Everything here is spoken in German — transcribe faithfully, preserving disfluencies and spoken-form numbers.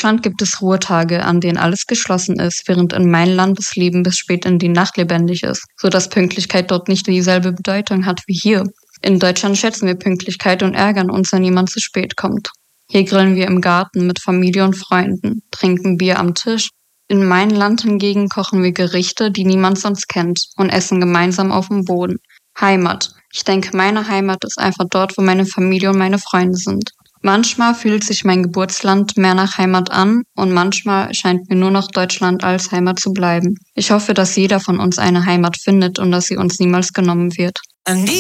Deutschland gibt es Ruhetage, an denen alles geschlossen ist, während in meinem Land das Leben bis spät in die Nacht lebendig ist, sodass Pünktlichkeit dort nicht dieselbe Bedeutung hat wie hier. In Deutschland schätzen wir Pünktlichkeit und ärgern uns, wenn jemand zu spät kommt. Hier grillen wir im Garten mit Familie und Freunden, trinken Bier am Tisch. In meinem Land hingegen kochen wir Gerichte, die niemand sonst kennt, und essen gemeinsam auf dem Boden. Heimat. Ich denke, meine Heimat ist einfach dort, wo meine Familie und meine Freunde sind. Manchmal fühlt sich mein Geburtsland mehr nach Heimat an und manchmal scheint mir nur noch Deutschland als Heimat zu bleiben. Ich hoffe, dass jeder von uns eine Heimat findet und dass sie uns niemals genommen wird.